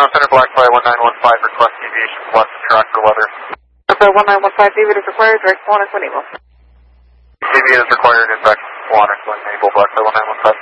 Center, Blackfly 1915, request deviation from left track for weather. Blackfly 1915, deviate is required, direct Swanix, Enable. Deviate is required, impact Swanix, Enable, Blackfly 1915.